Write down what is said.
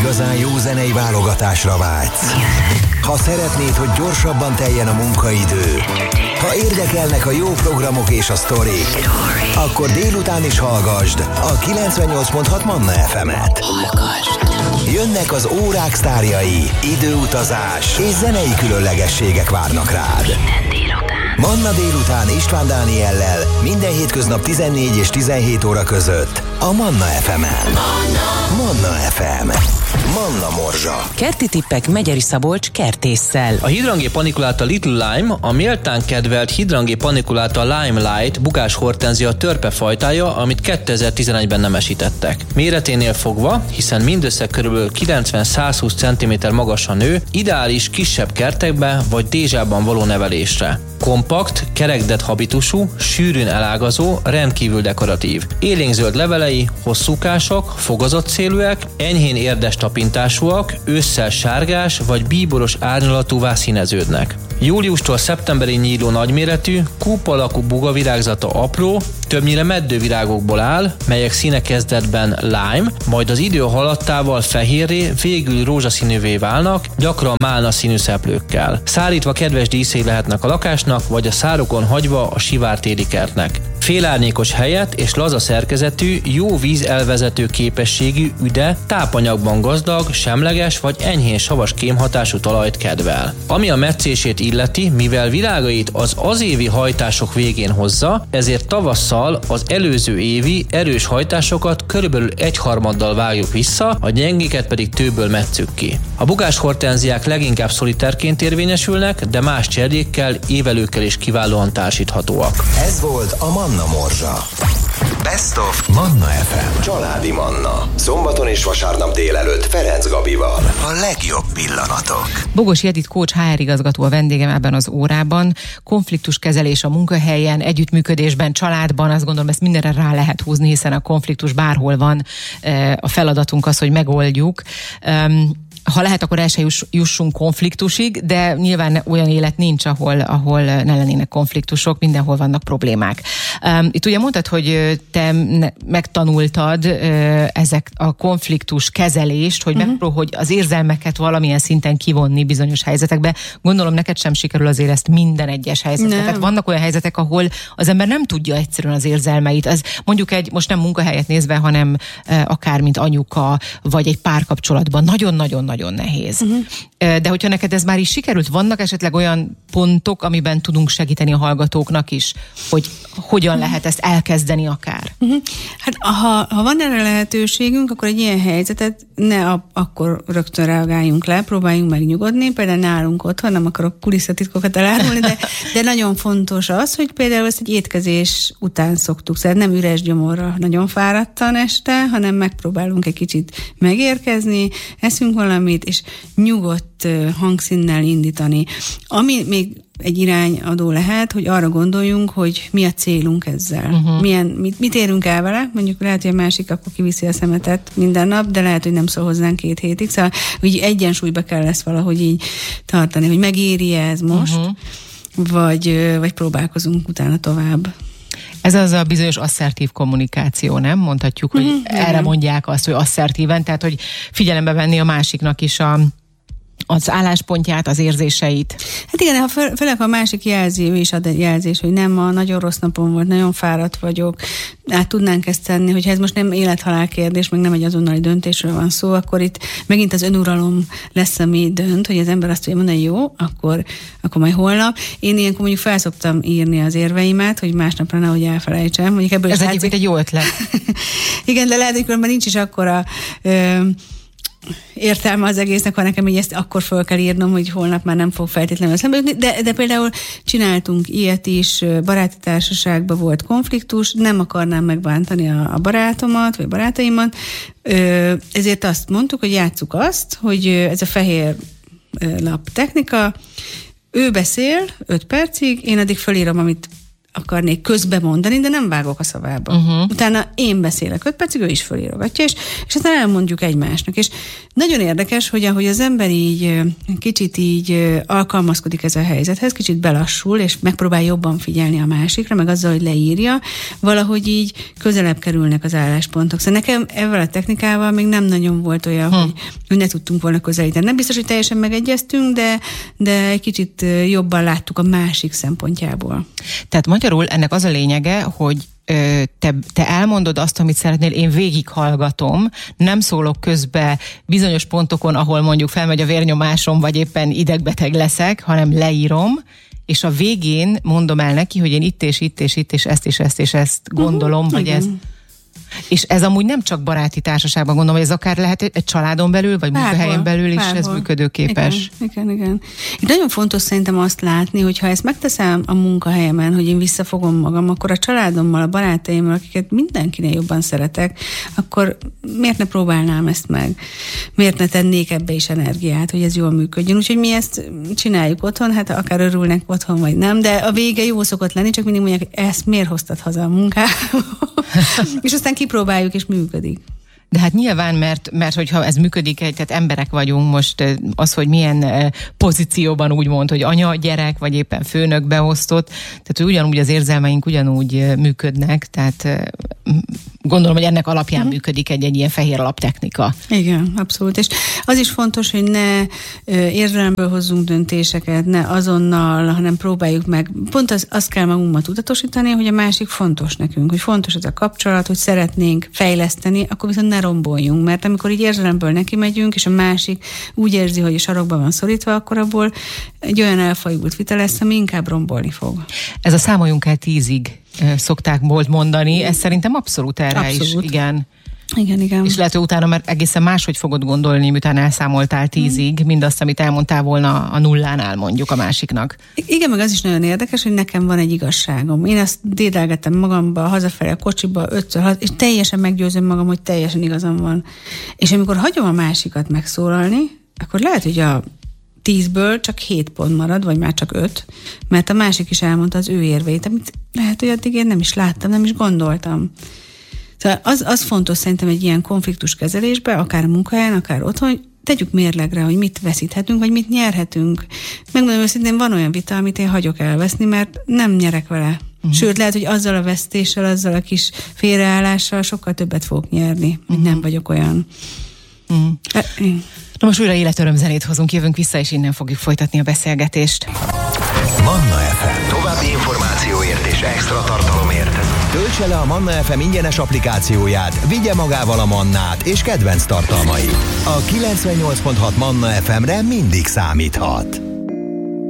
igazán jó zenei válogatásra vágysz, ha szeretnéd, hogy gyorsabban teljen a munkaidő, ha érdekelnek a jó programok és a sztorik, akkor délután is hallgasd a 98.6 Manna FM-et. Jönnek az órák sztárjai, időutazás és zenei különlegességek várnak rád. Manna délután István Dániellel minden hétköznap 14 és 17 óra között a Manna FM-en. Manna FM. Manna Morzsa. Kerti tippek Megyeri Szabolcs kertésszel. A Hydrangea paniculata Little Lime, a méltán kedvelt Hydrangea paniculata Limelight bukás hortenzia törpefajtája, amit 2011-ben nemesítettek. Méreténél fogva, hiszen mindössze kb. 90-120 cm magasan nő, ideális kisebb kertekbe vagy dézsában való nevelésre. Kompakt, kerekdett habitusú, sűrűn elágazó, rendkívül dekoratív. Élénkzöld levelei, hosszúkások, fogazott szélűek, enyhén érdes tapintásúak, ősszel sárgás vagy bíboros árnyalatúvá színeződnek. Júliustól szeptemberig nyíló nagyméretű, kúp alakú buga virágzata apró, többnyire meddővirágokból áll, melyek színe kezdetben lime, majd az idő haladtával fehérré, végül rózsaszínűvé válnak, gyakran málna színű szeplőkkel. Szárítva kedves díszei lehetnek a lakásnak, vagy a szárokon hagyva a sivártéli kertnek. Félárnyékos helyet és laza szerkezetű, jó víz elvezető képességű, üde, tápanyagban gazdag, semleges vagy enyhén savas kémhatású talajt kedvel. Ami a metszését illeti, mivel virágait az évi hajtások végén hozza, ezért tavasszal az előző évi erős hajtásokat körülbelül 1/3 vágjuk vissza, a gyengéket pedig tőből metszük ki. A bukás hortenziák leginkább szolitárként érvényesülnek, de más cserjékkel, évelőkkel is kiválóan társíthatóak. Ez volt a Manna Morzsa. Best of Manna FM. Családi Manna. Szombaton és vasárnap délelőtt Ferenc Gabival. A legjobb pillanatok. Bogosi Edith coach HR igazgató a vendégem ebben az órában. Konfliktuskezelés a munkahelyen, együttműködésben, családban, azt gondolom, ezt mindenre rá lehet húzni, hiszen a konfliktus bárhol van. A feladatunk az, hogy megoldjuk. Ha lehet, akkor el se jussunk konfliktusig, de nyilván olyan élet nincs, ahol ne lennének konfliktusok, mindenhol vannak problémák. Itt ugye mondtad, hogy te megtanultad ezek a konfliktus kezelést, hogy hogy az érzelmeket valamilyen szinten kivonni bizonyos helyzetekbe. Gondolom, neked sem sikerül azért ezt minden egyes helyzetben. Tehát vannak olyan helyzetek, ahol az ember nem tudja egyszerűen az érzelmeit. Az mondjuk most nem munkahelyet nézve, hanem akár mint anyuka, vagy egy párkapcsolatban nagyon-nagyon nehéz. De hogyha neked ez már is sikerült, vannak esetleg olyan pontok, amiben tudunk segíteni a hallgatóknak is, hogy hogyan lehet ezt elkezdeni akár? Hát ha van erre lehetőségünk, akkor egy ilyen helyzetet akkor rögtön reagáljunk le, próbáljunk megnyugodni, például nálunk otthon, nem akarok kulisszatitkokat elárulni, de nagyon fontos az, hogy például ezt egy étkezés után szoktuk, szóval nem üres gyomorra nagyon fáradtan este, hanem megpróbálunk egy kicsit megérkezni, eszünk valamit, és nyugodt hangszínnel indítani. Ami még egy irányadó lehet, hogy arra gondoljunk, hogy mi a célunk ezzel. Mit érünk el vele? Mondjuk lehet, hogy a másik akkor kiviszi a szemetet minden nap, de lehet, hogy nem szól hozzánk 2 hétig. Szóval úgy egyensúlyba kell ezt valahogy így tartani, hogy megéri ez most, vagy próbálkozunk utána tovább. Ez az a bizonyos asszertív kommunikáció, nem? Mondhatjuk, hogy erre mondják azt, hogy asszertíven, tehát hogy figyelembe venni a másiknak is az álláspontját, az érzéseit. Hát igen, főleg a másik jelzi, ő is ad egy jelzés, hogy nem, ma nagyon rossz napom volt, nagyon fáradt vagyok, át tudnánk ezt tenni, hogyha ez most nem élet-halál kérdés, meg nem egy azonnali döntésről van szó, akkor itt megint az önuralom lesz, ami dönt, hogy az ember azt tudja mondani, jó, akkor majd holnap. Én ilyenkor mondjuk felszoktam írni az érveimet, hogy másnapra nehogy elfelejtsem. Mondjuk ebből ez egyébként egy jó ötlet. Igen, de lehet, hogy különben nincs is akkora értelme az egésznek, ha nekem így ezt akkor föl kell írnom, hogy holnap már nem fog feltétlenül szembe jutni, de például csináltunk ilyet is, baráti társaságban volt konfliktus, nem akarnám megbántani a barátomat, vagy barátaimat, ezért azt mondtuk, hogy játsszuk azt, hogy ez a fehér lap technika, ő beszél 5 percig, én addig fölírom, akarnék közbe mondani, de nem vágok a szavába. Utána én beszélek 5 percig, ő is fölírogatja, és aztán elmondjuk egymásnak. És nagyon érdekes, hogy ahogy az ember így kicsit így alkalmazkodik ez a helyzethez, kicsit belassul, és megpróbál jobban figyelni a másikra, meg azzal, hogy leírja, valahogy így közelebb kerülnek az álláspontok. Szóval nekem ezzel a technikával még nem nagyon volt olyan, hogy ne tudtunk volna közelíteni. Nem biztos, hogy teljesen megegyeztünk, de egy kicsit jobban láttuk a másik szempontjából. Tehát magyarul ennek az a lényege, hogy te elmondod azt, amit szeretnél, én végighallgatom, nem szólok közbe bizonyos pontokon, ahol mondjuk felmegy a vérnyomásom, vagy éppen idegbeteg leszek, hanem leírom, és a végén mondom el neki, hogy én itt és itt és itt és ezt gondolom, vagy ezt. És ez amúgy nem csak baráti társaságban, gondolom, hogy ez akár lehet egy családon belül, vagy munkahelyen belül is ez működőképes. Igen. Itt nagyon fontos szerintem azt látni, hogy ha ezt megteszem a munkahelyemen, hogy én visszafogom magam, akkor a családommal, a barátaimmal, akiket mindenkinél jobban szeretek, akkor miért ne próbálnám ezt meg? Miért ne tennék ebbe is energiát, hogy ez jól működjön? Úgyhogy mi ezt csináljuk otthon, hát akár örülnek otthon, vagy nem, de a vége jó szokott lenni, csak mindig mondják, ezt miért hoztad haza a munkába? És aztán kipróbáljuk, és működik. De hát nyilván, mert hogyha ez működik, tehát emberek vagyunk most, az, hogy milyen pozícióban úgymond, hogy anya, gyerek, vagy éppen főnök beosztott, tehát ugyanúgy az érzelmeink ugyanúgy működnek, tehát gondolom, hogy ennek alapján működik egy ilyen fehér alaptechnika. Igen, abszolút. És az is fontos, hogy ne érzelemből hozzunk döntéseket, ne azonnal, hanem próbáljuk meg. Pont azt kell magunkban tudatosítani, hogy a másik fontos nekünk, hogy fontos ez a kapcsolat, hogy szeretnénk fejleszteni, akkor viszont ne romboljunk, mert amikor így érzelemből neki megyünk, és a másik úgy érzi, hogy a sarokba van szorítva, akkor abból egy olyan elfajult vita lesz, ami inkább rombolni fog. Ez a számoljunk el 10-ig szokták volt mondani, ez szerintem abszolút erre is, igen. Igen. És lehet, hogy utána már egészen máshogy fogod gondolni, miután elszámoltál 10-ig, mindazt, amit elmondtál volna a nullánál mondjuk a másiknak. Igen, meg az is nagyon érdekes, hogy nekem van egy igazságom. Én ezt dédelgettem magamba, hazafelé a kocsiba 5-6, és teljesen meggyőzöm magam, hogy teljesen igazam van. És amikor hagyom a másikat megszólalni, akkor lehet, hogy a 10-ből csak 7 pont marad, vagy már csak 5, mert a másik is elmondta az ő érveit, amit lehet, hogy addig én nem is láttam, nem is gondoltam. Szóval az fontos szerintem egy ilyen konfliktuskezelésbe, akár a munkahelyen, akár otthon, hogy tegyük mérlegre, hogy mit veszíthetünk, vagy mit nyerhetünk. Megmondom őszintén, van olyan vita, amit én hagyok elveszni, mert nem nyerek vele. Sőt, lehet, hogy azzal a vesztéssel, azzal a kis félreállással sokkal többet fogok nyerni, mint nem vagyok olyan. Na most újra életörömzenét hozunk, jövünk vissza, és innen fogjuk folytatni a beszélgetést. Manna FM. További információért és extra tartalomért töltse le a Manna FM ingyenes applikációját, vigye magával a Mannát és kedvenc tartalmait. A 98.6 Manna FM-re mindig számíthat.